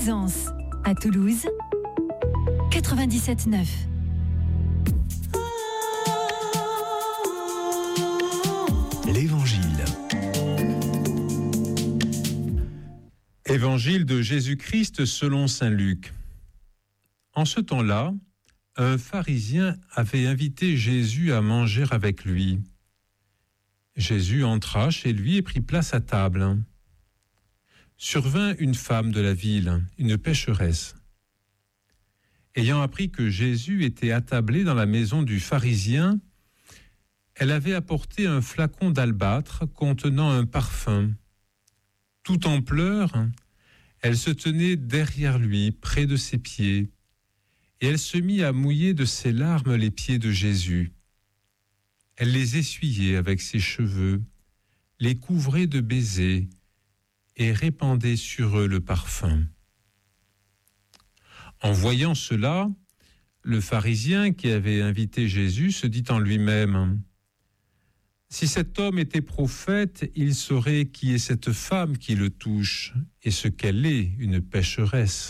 Plaisance, à Toulouse, 97.9. L'Évangile. Évangile de Jésus-Christ selon saint Luc. En ce temps-là, un pharisien avait invité Jésus à manger avec lui. Jésus entra chez lui et prit place à table. Survint une femme de la ville, une pécheresse. Ayant appris que Jésus était attablé dans la maison du pharisien, elle avait apporté un flacon d'albâtre contenant un parfum. Tout en pleurs, elle se tenait derrière lui, près de ses pieds, et elle se mit à mouiller de ses larmes les pieds de Jésus. Elle les essuyait avec ses cheveux, les couvrait de baisers et répandait sur eux le parfum. En voyant cela, le pharisien qui avait invité Jésus se dit en lui-même : si cet homme était prophète, il saurait qui est cette femme qui le touche et ce qu'elle est, une pécheresse.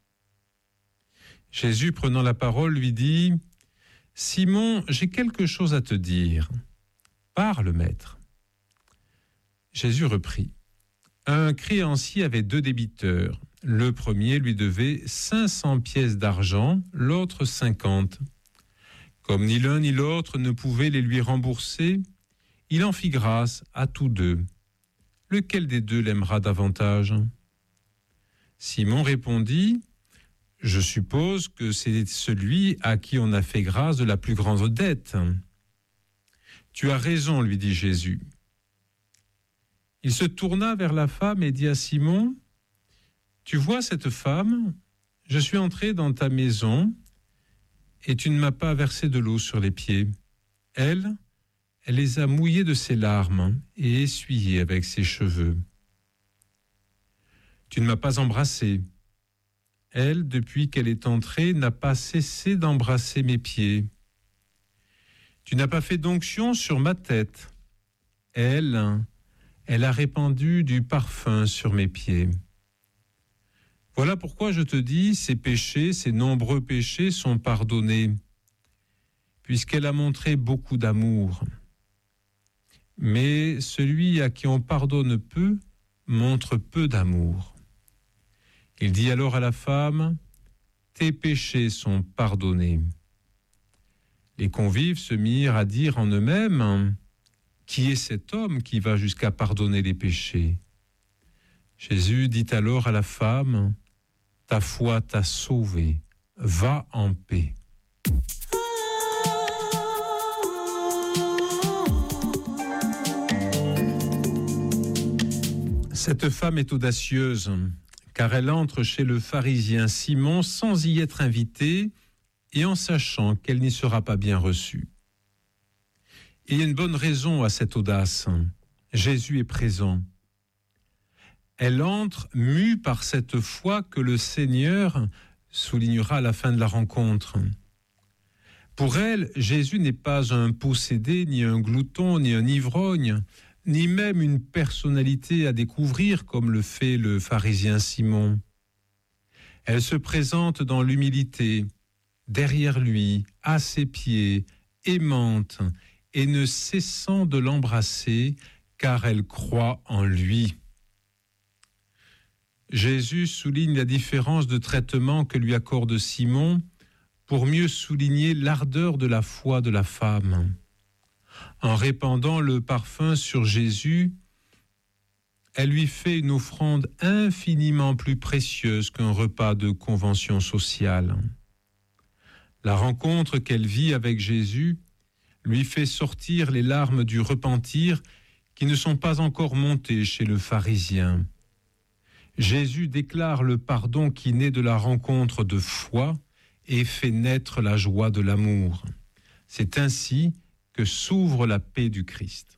Jésus, prenant la parole, lui dit : Simon, j'ai quelque chose à te dire. Parle, maître. Jésus reprit : un créancier avait 2 débiteurs. Le premier lui devait 500 pièces d'argent, l'autre 50. Comme ni l'un ni l'autre ne pouvaient les lui rembourser, il en fit grâce à tous 2. Lequel des 2 l'aimera davantage ? Simon répondit : je suppose que c'est celui à qui on a fait grâce de la plus grande dette. Tu as raison, lui dit Jésus. Il se tourna vers la femme et dit à Simon : tu vois cette femme ? Je suis entré dans ta maison et tu ne m'as pas versé de l'eau sur les pieds. Elle les a mouillés de ses larmes et essuyés avec ses cheveux. Tu ne m'as pas embrassé. Elle, depuis qu'elle est entrée, n'a pas cessé d'embrasser mes pieds. Tu n'as pas fait d'onction sur ma tête. Elle a répandu du parfum sur mes pieds. Voilà pourquoi je te dis, ces péchés, ces nombreux péchés sont pardonnés, puisqu'elle a montré beaucoup d'amour. Mais celui à qui on pardonne peu montre peu d'amour. Il dit alors à la femme : tes péchés sont pardonnés. Les convives se mirent à dire en eux-mêmes : qui est cet homme qui va jusqu'à pardonner les péchés ? Jésus dit alors à la femme : ta foi t'a sauvée, va en paix. Cette femme est audacieuse, car elle entre chez le pharisien Simon sans y être invitée et en sachant qu'elle n'y sera pas bien reçue. Et il y a une bonne raison à cette audace. Jésus est présent. Elle entre mue par cette foi que le Seigneur soulignera à la fin de la rencontre. Pour elle, Jésus n'est pas un possédé, ni un glouton, ni un ivrogne, ni même une personnalité à découvrir comme le fait le pharisien Simon. Elle se présente dans l'humilité, derrière lui, à ses pieds, aimante, et ne cessant de l'embrasser, car elle croit en lui. Jésus souligne la différence de traitement que lui accorde Simon pour mieux souligner l'ardeur de la foi de la femme. En répandant le parfum sur Jésus, elle lui fait une offrande infiniment plus précieuse qu'un repas de convention sociale. La rencontre qu'elle vit avec Jésus lui fait sortir les larmes du repentir qui ne sont pas encore montées chez le pharisien. Jésus déclare le pardon qui naît de la rencontre de foi et fait naître la joie de l'amour. C'est ainsi que s'ouvre la paix du Christ.